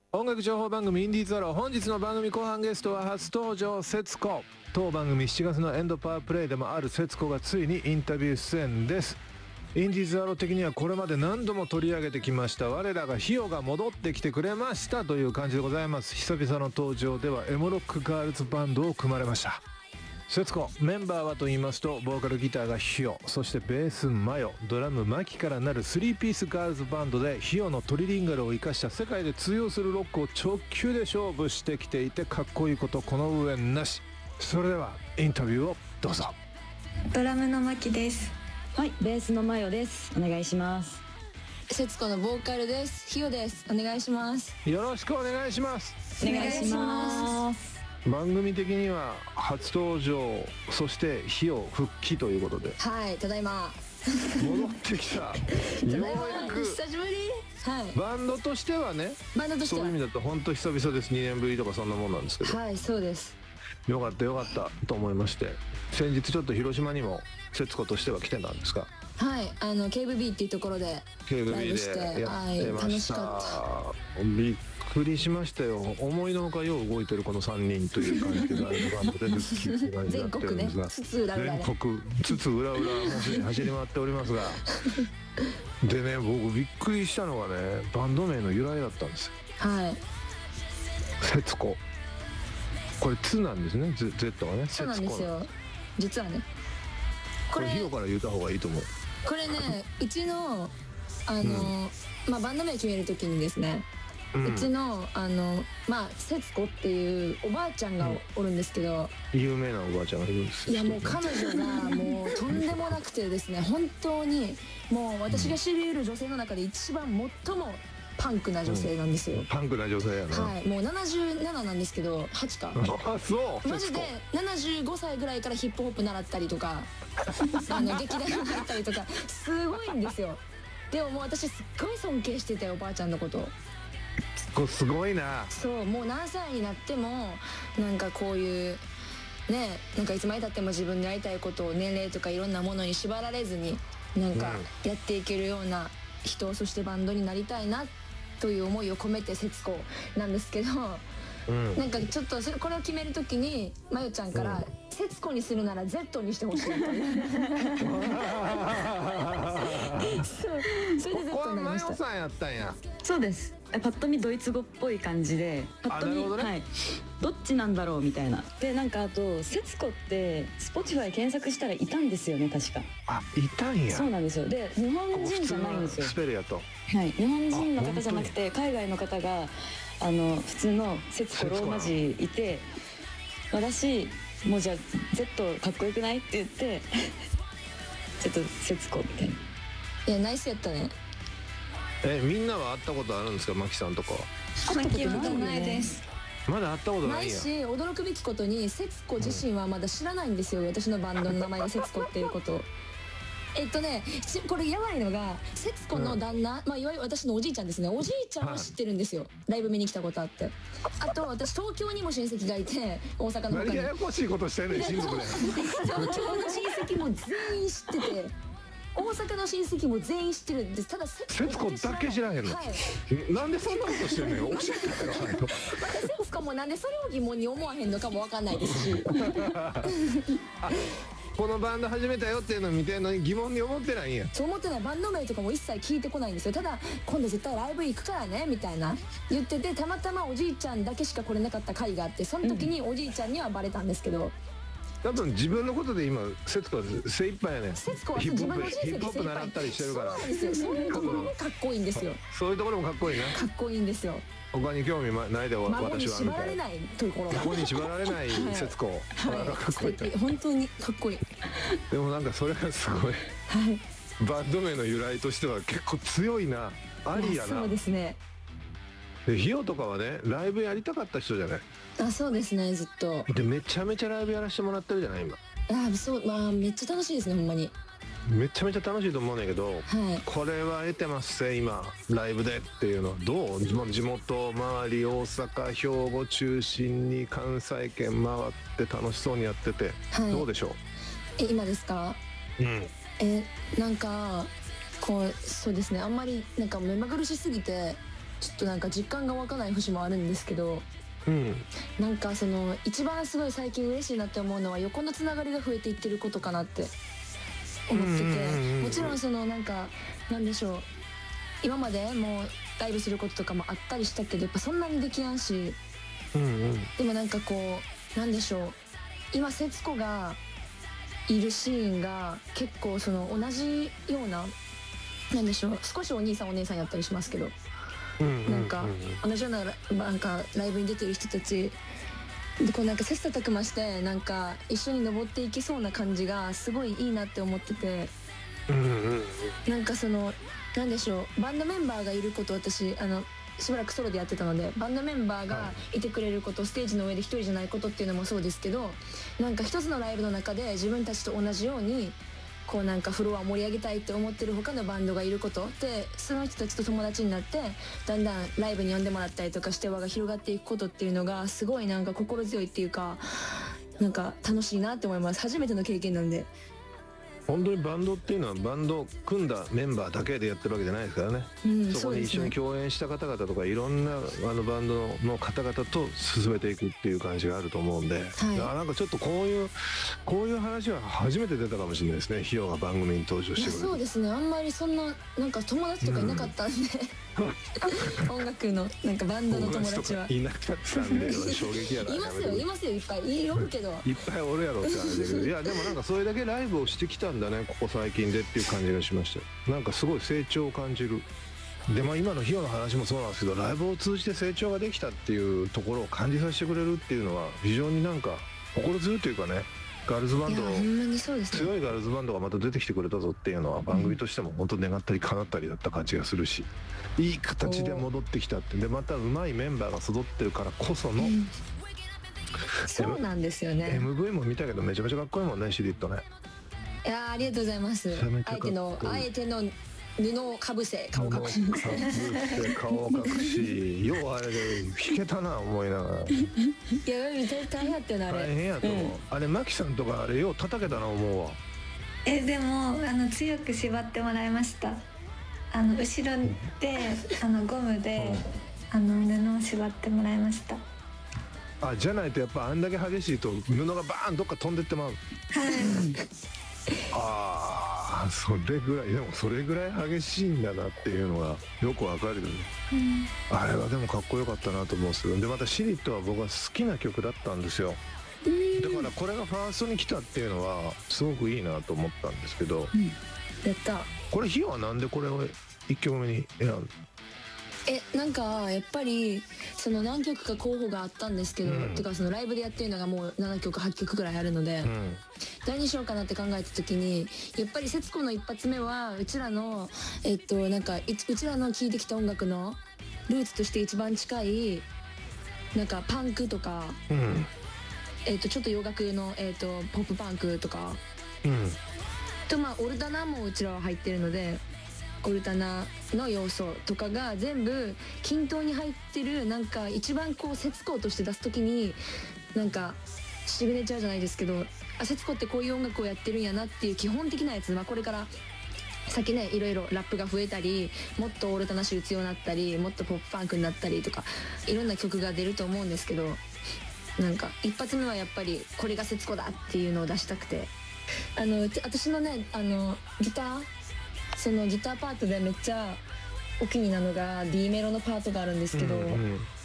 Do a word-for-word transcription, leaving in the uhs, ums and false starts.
音楽情報番組インディーズアロー、本日の番組後半ゲストは初登場節子。当番組しちがつのエンドパワープレイでもある節子がついにインタビュー出演です。インディーズアロー的にはこれまで何度も取り上げてきました我らがヒヨが戻ってきてくれましたという感じでございます。久々の登場ではエモロックガールズバンドを組まれました。節子、メンバーはと言いますと、ボーカルギターがヒヨ、そしてベースマヨ、ドラムマキからなるスリーピースガールズバンドで、ヒヨのトリリンガルを生かした世界で通用するロックを直球で勝負してきていて、かっこいいことこの上なし。それではインタビューをどうぞ。 ドラムのマキです。 はい、ベースのマヨです。お願いします。 節子のボーカルです。ヒヨです。お願いします。 よろしくお願いします。 お願いします。 番組的には初登場、そしてヒヨ復帰ということで、 はい、ただいま戻ってきたようやく久しぶり。はい、 バンドとしてはね、 バンドとしてはそういう意味だと本当久々です。にねんぶりとかそんなもんなんですけど、 はい、そうです。 よかったよかったと思いまして、先日ちょっと広島にも節子としては来てたんですか？ はい、あの ケーブイビー っていうところでケーブイライブして、 でやってまはい、楽しした。 かっびっくりしましたよ。思いのほかよう動いてるこのさんにんという感じでライブバンドで復帰って感じになってるんですが、 全国ね、津々浦々ね、 全国津々浦々もうすでに走り回っておりますがでね、僕びっくりしたのがね、バンド名の由来だったんですよ。 はい、 節子、これ「つ」なんですね。 Z はね。 そうなんですよ。実はね、 これヒヨから言った方がいいと思う。 これね、うちのあの、うん、まあバンド名決めるときにですね、うん、うちのあのまあ節子っていうおばあちゃんがおるんですけど、 うん、有名なおばあちゃんがいるんですよ。 いやもう彼女がもうとんでもなくてですね、本当にもう私が知り得る女性の中で一番最もパンクな女性なんですよ、うん、 パンクな女性やな。 はい、もうななじゅうなななんですけど、はちかあ、そうマジでななじゅうごさいぐらいからヒップホップ習ったりとかあの劇団に入ったりとかすごいんですよ。でももう私すっごい尊敬してて、おばあちゃんのこと。 すごいな。 そう、もう何歳になってもなんかこういうね、なんかいつまでたっても自分でやりたいことを年齢とかいろんなものに縛られずになんかやっていけるような人、そしてバンドになりたいなという思いを込めて節子なんですけど、うん、なんかちょっとそれこれを決めるときにまよちゃんから「節子にするなら Z にしてほしい」というそうそれで Z になりました。 ここはまよさんやったんや。 そうです。パッと見ドイツ語っぽい感じで、パッと見、ね、はい、どっちなんだろうみたいな。でなんかあと節子って Spotify 検索したらいたんですよね、確か。 あ、いたんや。 そうなんですよ。で日本人じゃないんですよ。 スペルやと。 はい、日本人の方じゃなくて海外の方があの普通の節子ローマ字いて、私もうじゃあ Z かっこよくないって言ってちょっと節子みたいな。 いやナイスやったね。 え、みんなは会ったことあるんですか？マキさんとか。 会ったことないです。 まだ会ったことないんや。 ないし、驚くべきことに節子自身はまだ知らないんですよ、私のバンドの名前が節子っていうことを。えっとね、これやばいのが、節子の旦那、まあいわゆる私のおじいちゃんですね。おじいちゃんは知ってるんですよ、ライブ見に来たことあって。あと私東京にも親戚がいて、大阪の他に。 何ややこしいことしてんねん、親族で。 東京の親戚も全員知ってて、大阪の親戚も全員知ってるんです。ただ節子だけ知らへんの、はい、なんでそんなことしてんのよ、教えてくださいよ。 また節子もなんでそれを疑問に思わへんのかもわかんないですしこのバンド始めたよっていうのを見てるのに疑問に思ってないんや。 そう思ってない。バンド名とかも一切聞いてこないんですよ。ただ今度絶対ライブ行くからねみたいな言ってて、たまたまおじいちゃんだけしか来れなかった回があって、その時におじいちゃんにはバレたんですけど、うん、 多分自分のことで今節子は精一杯やねん。 節子は自分の人生で精一杯。 ヒップホップ習ったりしてるから。 そうなんですよ。そういうところもかっこいいんですよ。 そういうところもかっこいいね。 かっこいいんですよ。 他に興味ないで私は。 孫に縛られないところが。 孫に縛られない節子。はい。 かっこいい。本当にかっこいい。 でもなんかそれがすごい。はい。バンド名の由来としては結構強いな。ありやな。 そうですね。 でヒヨとかはね、ライブやりたかった人じゃない。 あ、そうですね、ずっと。 でめちゃめちゃライブやらせてもらってるじゃない今。 あ、そう、まあめっちゃ楽しいですね、ほんまに。 めちゃめちゃ楽しいと思うんだけど、はい、これは得てますね今ライブでっていうのはどう？地元周り大阪兵庫中心に関西圏回って楽しそうにやってて、はい、どうでしょう？ え今ですか？うん。えなんかこうそうですね、あんまりなんか目まぐるしすぎてちょっとなんか実感が湧かない節もあるんですけど、 うん、 なんかその一番すごい最近嬉しいなって思うのは横のつながりが増えていってることかなって思ってて、もちろんそのなんかなんでしょう、今までもうライブすることとかもあったりしたけどやっぱそんなにできやんし、 うんうん、 でもなんかこうなんでしょう、今節子がいるシーンが結構その同じような、なんでしょう、少しお兄さんお姉さんやったりしますけど、なんか同じようななんかライブに出てる人たちでこうなんか切磋琢磨してなんか一緒に登っていけそうな感じがすごいいいなって思ってて、なんかそのなんでしょう、バンドメンバーがいること、私あのしばらくソロでやってたのでバンドメンバーがいてくれること、ステージの上で一人じゃないことっていうのもそうですけど、なんか一つのライブの中で自分たちと同じようにこうなんかフロアを盛り上げたいって思ってる他のバンドがいることで、その人たちと友達になってだんだんライブに呼んでもらったりとかして輪が広がっていくことっていうのがすごいなんか心強いっていうか、なんか楽しいなって思います。初めての経験なんで。 本当にバンドっていうのはバンド組んだメンバーだけでやってるわけじゃないですからね、うん、そこに一緒に共演した方々とかいろんなあのバンドの方々と進めていくっていう感じがあると思うんで、はい、なんかちょっとこういうこういう話は初めて出たかもしれないですね。ヒヨが番組に登場してくれる。 そうですね、あんまりそんななんか友達とかいなかったんで、うん、音楽のなんかバンドの友達はいなかったんで衝撃やな。 いますよいますよ、いっぱいいるけどいっぱいおるやろって話だけど、いやでもなんかそれだけライブをしてきたんだね、ここ最近でっていう感じがしました。なんかすごい成長を感じる。でまあ今のヒヨの話もそうなんですけど、ライブを通じて成長ができたっていうところを感じさせてくれるっていうのは非常になんか心強いというかね、ガールズバンド、強いガールズバンドがまた出てきてくれたぞっていうのは番組としても本当願ったり叶ったりだった感じがするし、いい形で戻ってきたって、でまた上手いメンバーが育ってるからこその、うん、 そうなんですよね。 エムブイ も見たけどめちゃめちゃかっこいいもんね、シリットね。 いやありがとうございます。あえてのあえての布をかぶせ顔隠し顔を隠しようあれで弾けたな思いながら。いや大変やったよなあれ。 大変やと思う、うん、あれマキさんとかあれよう叩けたな思うわ。 えでもあの強く縛ってもらいました。あの後ろであのゴムで、うん、あの布を縛ってもらいました。 あじゃないとやっぱあんだけ激しいと布がバーンどっか飛んでってまう。はいああそれぐらいでもそれぐらい激しいんだなっていうのがよくわかるよね、うん、あれはでもかっこよかったなと思うんですけど、でまたシリットは僕は好きな曲だったんですよ。だからこれがファーストに来たっていうのはすごくいいなと思ったんですけど、うん、 やったこれヒヨはなんでこれをいっきょくめに選んだ？ えなんかやっぱりその何曲か候補があったんですけど、うん、てかそのライブでやってるのがもうななきょくはっきょくぐらいあるので、うん、何にしようかなって考えた時にやっぱり節子の一発目はうちらのえっとなんかうちらの聴いてきた音楽のルーツとして一番近いなんかパンクとか、うん、えっとちょっと洋楽の、えっと、ポップパンクとか、うん、とまあオルタナもうちらは入ってるのでオルタナの要素とかが全部均等に入ってる、なんか一番こう節子として出す時になんかシグネチャーじゃないですけど、あ節子ってこういう音楽をやってるんやなっていう基本的なやつ、まあ、これから先ねいろいろラップが増えたりもっとオルタナ集強になったりもっとポップパンクになったりとかいろんな曲が出ると思うんですけど、なんか一発目はやっぱりこれが節子だっていうのを出したくて、あの私のねあのギターそのギターパートでめっちゃお気になるのが D メロのパートがあるんですけど、うんうん、